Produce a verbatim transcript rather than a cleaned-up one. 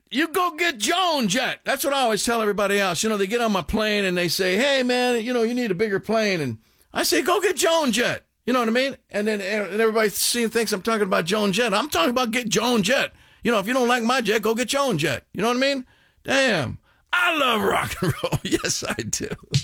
you go get Joan Jet. That's what I always tell everybody else. You know, they get on my plane and they say, hey, man, you know, you need a bigger plane. And I say, go get Joan Jet. You know what I mean? And then and everybody thinks I'm talking about Joan Jet. I'm talking about get Joan Jet. You know, if you don't like my jet, go get Joan Jet. You know what I mean? Damn. I love rock and roll. Yes, I do.